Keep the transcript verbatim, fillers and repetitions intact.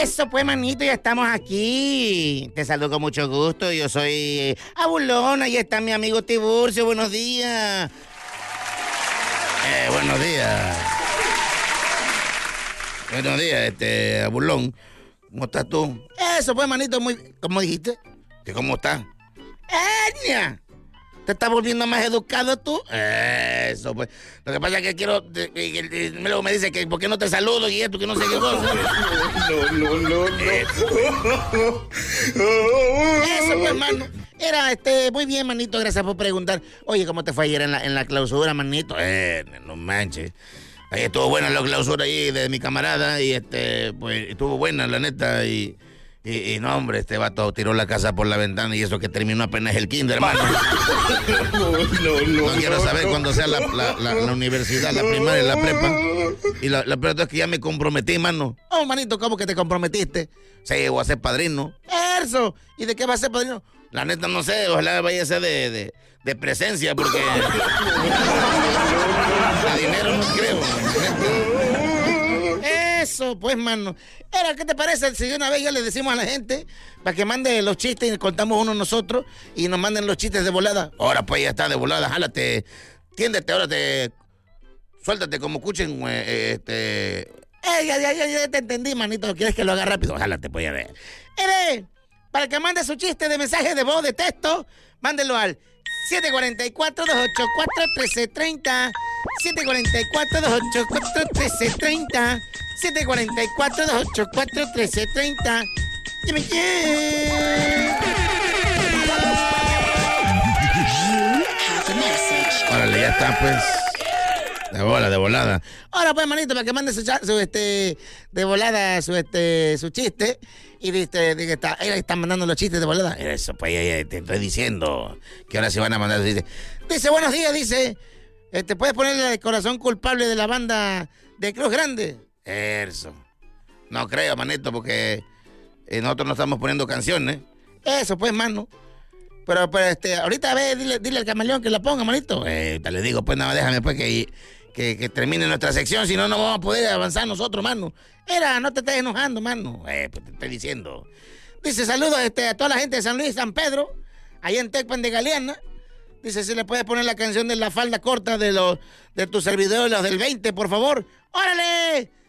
Eso pues, manito, ya estamos aquí. Te saludo con mucho gusto. Yo soy Abulón. Ahí está mi amigo Tiburcio. Buenos días. Eh, buenos días. Buenos días, este, Abulón. ¿Cómo estás tú? Eso pues, manito, muy... ¿Cómo dijiste? ¿Que cómo estás? ¡Eña! ¿Te estás volviendo más educado tú? Eso, pues. Lo que pasa es que quiero... Luego me dice que por qué no te saludo y esto, que no sé qué cosa. No, no, no, no. Eso, Eso pues, mano. Era, este, muy bien, manito, gracias por preguntar. Oye, ¿cómo te fue ayer en la, en la clausura, manito? Eh, no manches. Ahí estuvo buena la clausura ahí de mi camarada y, este, pues, estuvo buena, la neta, y... Y, y no, hombre, este vato tiró la casa por la ventana y eso que terminó apenas el kinder, hermano. No, no, no, no quiero saber cuándo sea la, la, la, la universidad, la primaria, la prepa. Y la, la pregunta es que ya me comprometí, mano. Oh, manito, ¿cómo que te comprometiste? Sí, voy a ser padrino. Eso. ¿Y de qué va a ser padrino? La neta no sé, ojalá vaya a ser de, de, de presencia, porque de dinero no creo. Eso, pues, mano. Era, ¿qué te parece si de una vez ya le decimos a la gente para que mande los chistes y contamos uno nosotros y nos manden los chistes de volada? Ahora, pues, ya está de volada. Jálate, tiéndete, ahora te... Suéltate como escuchen, eh, este... Eh, ya, ya, ya, ya te entendí, manito. ¿Quieres que lo haga rápido? Jálate, pues, ya ver. Eres, para que mande su chiste de mensaje de voz, de texto, mándelo al siete cuatro cuatro, dos ocho cuatro, uno tres tres cero. siete cuatro cuatro, dos ocho cuatro, uno tres tres cero. siete cuatro cuatro, dos ocho cuatro, uno tres tres cero. Dime quién. Órale, ya está, pues. De bola, de volada. Ahora, pues, manito, para que mande su, su este, de volada, su, este, su chiste. Y dice, dice está, él está mandando los chistes de volada. Eso, pues, ya, ya, te estoy diciendo que ahora se van a mandar. Dice, dice buenos días, dice. Este, ¿puedes ponerle el corazón culpable de la banda de Cruz Grande? Eso. No creo, manito, porque eh, nosotros no estamos poniendo canciones. Eso, pues, mano. Pero, pero, este, ahorita, a ver, dile, dile al camaleón que la ponga, manito. Eh, te le digo, pues, nada, déjame, pues, que, que, que termine nuestra sección, si no, no vamos a poder avanzar nosotros, mano. Era, no te estés enojando, mano. Eh, pues, te estoy diciendo. Dice, saludos este, a toda la gente de San Luis, San Pedro, allá en Tecpan de Galeana. Dice, si le puedes poner la canción de la falda corta de los de tus servidores, los del veinte, por favor. ¡Órale!